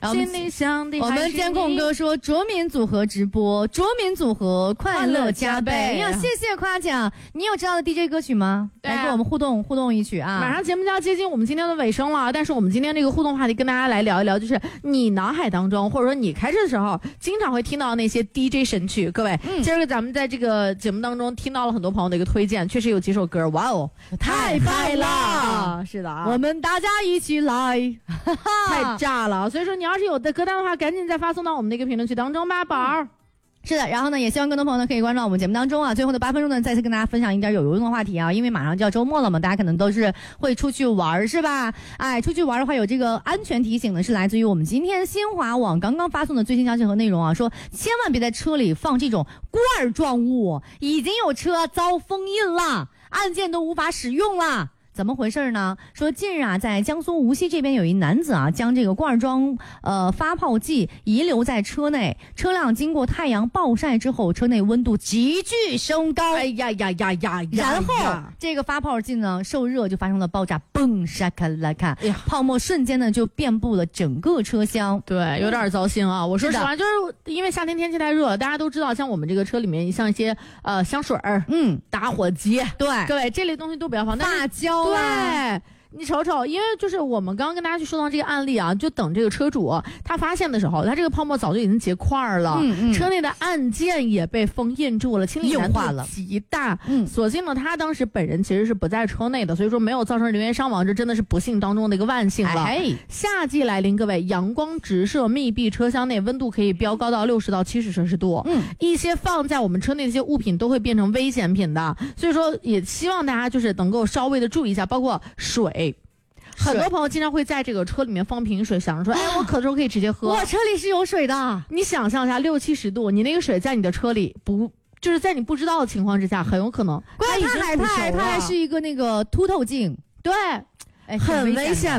心里想的我们监控哥说卓敏组合直播，卓敏组合快乐加倍呀！谢谢夸奖。你有知道的 DJ 歌曲吗？来跟我们互动一曲啊！ 马上节目就要接近我们今天的尾声了，但是我们今天这个互动话题跟大家来聊一聊，就是你脑海当中或者说你开车的时候经常会听到那些 DJ 神曲。各位，今儿个咱们在这个节目当中听到了很多朋友的一个推荐，确实有几首歌，哇哦，太棒了！是的啊， 我们大家一起来， 太炸了！所以说你要是有的歌单的话，赶紧再发送到我们那个评论区当中吧，宝儿。 是的，然后呢，也希望更多朋友呢可以关注到我们节目当中啊。最后的8分钟呢，再次跟大家分享一点有用的话题啊，因为马上就要周末了嘛，大家可能都是会出去玩，是吧？哎，出去玩的话，有这个安全提醒呢，是来自于我们今天新华网刚刚发送的最新消息和内容啊，说千万别在车里放这种罐状物，已经有车遭封印了，按键都无法使用了。怎么回事呢？说近日啊，在江苏无锡这边有一男子啊，将这个罐装发泡剂遗留在车内，车辆经过太阳暴晒之后，车内温度急剧升高， 哎呀呀呀呀！ 然后这个发泡剂呢受热就发生了爆炸，嘣沙卡拉卡， 哎呀， 泡沫瞬间呢就遍布了整个车厢， 对，有点糟心啊！我说实话，就是因为夏天天气太热了，大家都知道，像我们这个车里面像一些香水儿，打火机， 对， 各位这类东西都不要放， 辣椒。 对，你瞅瞅，因为就是我们刚刚跟大家去说到这个案例啊，就等这个车主他发现的时候，他这个泡沫早就已经结块了，车内的按键也被封印住了，清理难度极大。所幸呢，他当时本人其实是不在车内的，所以说没有造成人员伤亡，这真的是不幸当中的一个万幸了。夏季来临，各位，阳光直射密闭车厢内，温度可以飙高到60到70摄氏度，一些放在我们车内的一些物品都会变成危险品的，所以说也希望大家就是能够稍微的注意一下，包括水。很多朋友经常会在这个车里面放瓶水，想着说，哎，我渴的时候可以直接喝。 我车里是有水的。 你想象一下，60、70度，你那个水在你的车里就是在你不知道的情况之下，很有可能它还是一个那个凸透镜， 对。很危险